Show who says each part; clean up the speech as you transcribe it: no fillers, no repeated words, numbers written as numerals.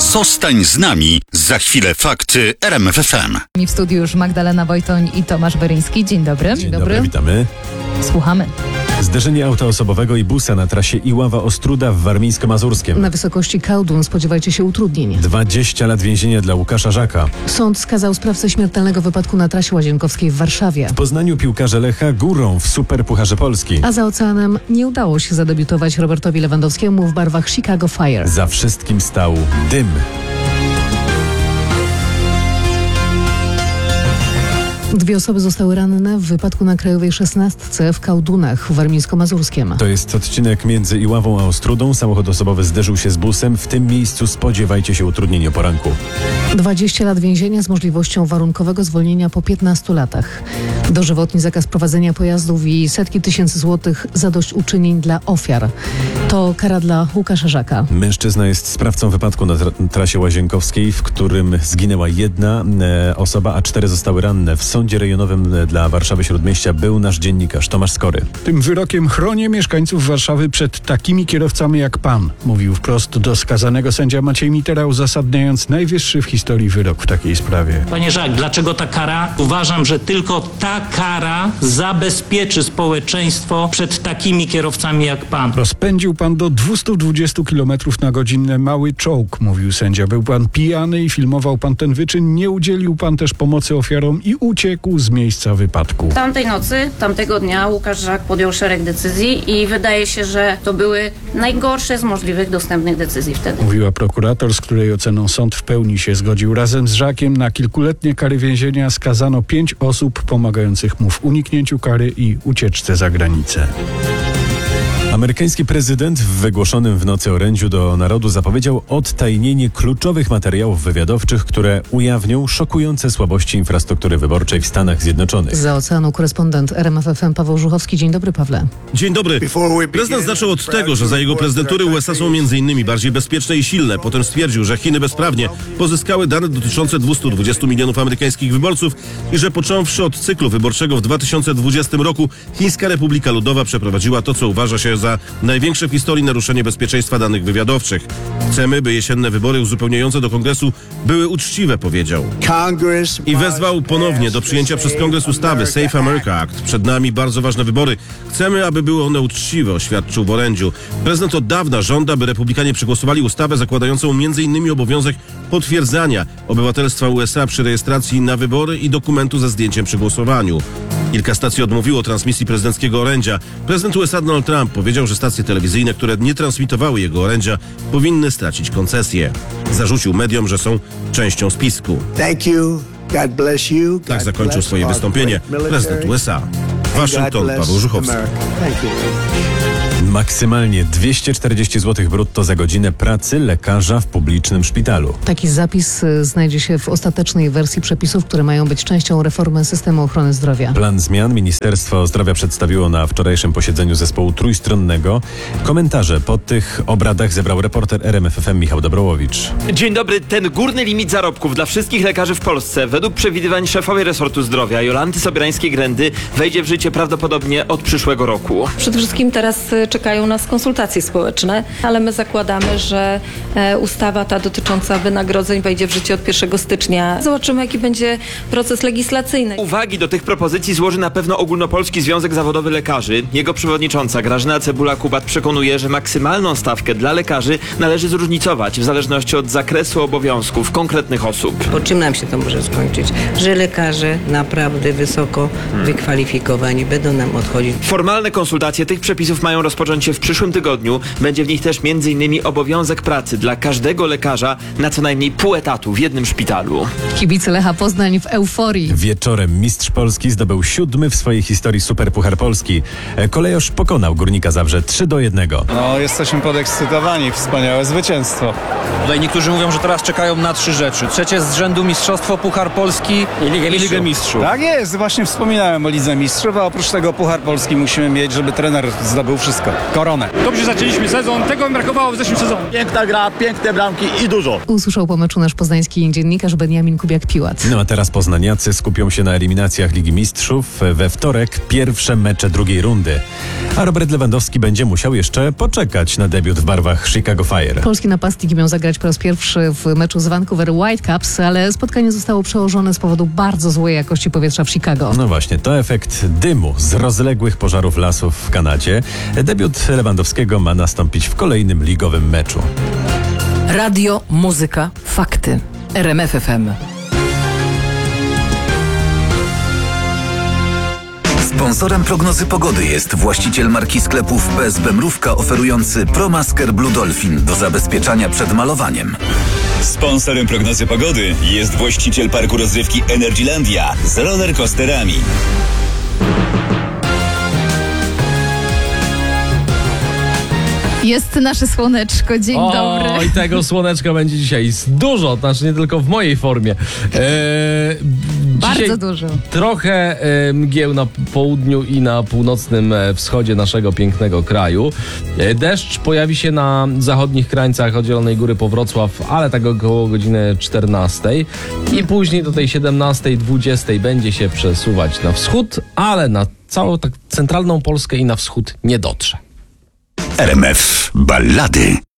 Speaker 1: Zostań z nami. Za chwilę fakty RMF FM.
Speaker 2: W studiu już Magdalena Wojtoń i Tomasz Beryński. Dzień dobry.
Speaker 3: Dzień dobry, witamy.
Speaker 2: Słuchamy.
Speaker 3: Zderzenie auta osobowego i busa na trasie Iława-Ostróda w Warmińsko-Mazurskiem.
Speaker 4: Na wysokości Kałdun spodziewajcie się utrudnień.
Speaker 3: 20 lat więzienia dla Łukasza Żaka.
Speaker 4: Sąd skazał sprawcę śmiertelnego wypadku na trasie Łazienkowskiej w Warszawie.
Speaker 3: W Poznaniu piłkarze Lecha górą w Superpucharze Polski.
Speaker 4: A za oceanem nie udało się zadebiutować Robertowi Lewandowskiemu w barwach Chicago Fire.
Speaker 3: Za wszystkim stał dym.
Speaker 4: Dwie osoby zostały ranne w wypadku na Krajowej 16 w Kałdunach w Warmińsko-Mazurskiem.
Speaker 3: To jest odcinek między Iławą a Ostródą. Samochód osobowy zderzył się z busem. W tym miejscu spodziewajcie się utrudnień o poranku.
Speaker 4: 20 lat więzienia z możliwością warunkowego zwolnienia po 15 latach. Dożywotni zakaz prowadzenia pojazdów i setki tysięcy złotych zadośćuczynień dla ofiar. To kara dla Łukasza Żaka.
Speaker 3: Mężczyzna jest sprawcą wypadku na trasie Łazienkowskiej, w którym zginęła jedna osoba, a 4 zostały ranne. W Sądzie Rejonowym dla Warszawy-Śródmieścia był nasz dziennikarz Tomasz Skory.
Speaker 5: Tym wyrokiem chronię mieszkańców Warszawy przed takimi kierowcami jak pan, mówił wprost do skazanego sędzia Maciej Mitera, uzasadniając najwyższy w historii wyrok w takiej sprawie.
Speaker 6: Panie Żak, dlaczego ta kara? Uważam, że tylko ta kara zabezpieczy społeczeństwo przed takimi kierowcami jak pan.
Speaker 5: Rozpędził pan do 220 km na godzinę mały czołg, mówił sędzia. Był pan pijany i filmował pan ten wyczyn. Nie udzielił pan też pomocy ofiarom i uciekł z miejsca wypadku.
Speaker 7: Tamtej nocy, tamtego dnia Łukasz Żak podjął szereg decyzji i wydaje się, że to były najgorsze z możliwych dostępnych decyzji wtedy.
Speaker 5: Mówiła prokurator, z której oceną sąd w pełni się zgodził. Razem z Żakiem na kilkuletnie kary więzienia skazano 5 osób pomagających mu w uniknięciu kary i ucieczce za granicę.
Speaker 3: Amerykański prezydent w wygłoszonym w nocy orędziu do narodu zapowiedział odtajnienie kluczowych materiałów wywiadowczych, które ujawnią szokujące słabości infrastruktury wyborczej w Stanach Zjednoczonych.
Speaker 4: Za oceanu korespondent RMF FM Paweł Żuchowski. Dzień dobry, Pawle.
Speaker 8: Dzień dobry. Prezydent zaczął od tego, że za jego prezydentury USA są m.in. bardziej bezpieczne i silne. Potem stwierdził, że Chiny bezprawnie pozyskały dane dotyczące 220 milionów amerykańskich wyborców i że począwszy od cyklu wyborczego w 2020 roku Chińska Republika Ludowa przeprowadziła to, co uważa się za największe w historii naruszenie bezpieczeństwa danych wywiadowczych. Chcemy, by jesienne wybory uzupełniające do Kongresu były uczciwe, powiedział. I wezwał ponownie do przyjęcia przez Kongres ustawy Safe America Act. Przed nami bardzo ważne wybory. Chcemy, aby były one uczciwe, oświadczył w orędziu. Prezydent od dawna żąda, by republikanie przegłosowali ustawę zakładającą m.in. obowiązek potwierdzania obywatelstwa USA przy rejestracji na wybory i dokumentu ze zdjęciem przy głosowaniu. Kilka stacji odmówiło transmisji prezydenckiego orędzia. Prezydent USA Donald Trump powiedział, że stacje telewizyjne, które nie transmitowały jego orędzia, powinny stracić koncesję. Zarzucił mediom, że są częścią spisku. Tak zakończył swoje wystąpienie prezydent USA. Waszyngton, Paweł Żuchowski.
Speaker 3: Maksymalnie 240 zł brutto za godzinę pracy lekarza w publicznym szpitalu.
Speaker 4: Taki zapis znajdzie się w ostatecznej wersji przepisów, które mają być częścią reformy systemu ochrony zdrowia.
Speaker 3: Plan zmian Ministerstwo Zdrowia przedstawiło na wczorajszym posiedzeniu zespołu trójstronnego. Komentarze po tych obradach zebrał reporter RMF FM Michał Dobrołowicz.
Speaker 9: Dzień dobry. Ten górny limit zarobków dla wszystkich lekarzy w Polsce według przewidywań szefowej resortu zdrowia Jolanty Sobierańskiej-Grendy wejdzie w życie prawdopodobnie od przyszłego roku.
Speaker 10: Przede wszystkim teraz czekają nas konsultacje społeczne, ale my zakładamy, że ustawa ta dotycząca wynagrodzeń wejdzie w życie od 1 stycznia. Zobaczymy, jaki będzie proces legislacyjny.
Speaker 9: Uwagi do tych propozycji złoży na pewno Ogólnopolski Związek Zawodowy Lekarzy. Jego przewodnicząca Grażyna Cebula-Kubat przekonuje, że maksymalną stawkę dla lekarzy należy zróżnicować w zależności od zakresu obowiązków konkretnych osób.
Speaker 11: Po czym nam się to może skończyć? Że lekarze naprawdę wysoko wykwalifikowani będą nam odchodzić.
Speaker 9: Formalne konsultacje tych przepisów mają rozpocząć się w przyszłym tygodniu. Będzie w nich też m.in. obowiązek pracy dla każdego lekarza na co najmniej pół etatu w jednym szpitalu.
Speaker 4: Kibice Lecha Poznań w euforii.
Speaker 3: Wieczorem mistrz Polski zdobył 7. w swojej historii Superpuchar Polski. Kolejorz pokonał Górnika Zabrze 3-1.
Speaker 12: No, jesteśmy podekscytowani. Wspaniałe zwycięstwo.
Speaker 13: Tutaj niektórzy mówią, że teraz czekają na 3 rzeczy. Trzecie z rzędu mistrzostwo, Puchar Polski i Ligę Mistrzów.
Speaker 12: Tak jest, właśnie wspominałem o Lidze Mistrzów, a oprócz tego Puchar Polski musimy mieć, żeby trener zdobył wszystko. Koronę.
Speaker 14: Dobrze zaczęliśmy sezon, tego mi brakowało w zeszłym sezonie.
Speaker 15: Piękna gra, piękne bramki i dużo.
Speaker 4: Usłyszał po meczu nasz poznański dziennikarz Beniamin Kubiak-Piłat.
Speaker 3: No a teraz poznaniacy skupią się na eliminacjach Ligi Mistrzów. We wtorek pierwsze mecze drugiej rundy. A Robert Lewandowski będzie musiał jeszcze poczekać na debiut w barwach Chicago Fire.
Speaker 4: Polski napastnik miał zagrać po raz pierwszy w meczu z Vancouver Whitecaps, ale spotkanie zostało przełożone z powodu bardzo złej jakości powietrza w Chicago.
Speaker 3: No właśnie, to efekt dymu z rozległych pożarów lasów w Kanadzie. Debiut Lewandowskiego ma nastąpić w kolejnym ligowym meczu.
Speaker 16: Radio, muzyka, fakty. RMF FM.
Speaker 17: Sponsorem prognozy pogody jest właściciel marki sklepów PSB Mrówka oferujący ProMasker Blue Dolphin do zabezpieczania przed malowaniem.
Speaker 18: Sponsorem prognozy pogody jest właściciel parku rozrywki Energylandia z rollercoasterami.
Speaker 2: Jest nasze słoneczko, dzień dobry.
Speaker 19: I tego słoneczka będzie dzisiaj dużo, znaczy nie tylko w mojej formie.
Speaker 2: Bardzo dużo.
Speaker 19: Trochę mgieł na południu i na północnym wschodzie naszego pięknego kraju. Deszcz pojawi się na zachodnich krańcach od Zielonej Góry po Wrocław, ale tak około godziny 14. I później do tej 17, 20 będzie się przesuwać na wschód, ale na całą tak centralną Polskę i na wschód nie dotrze.
Speaker 1: RMF Ballady.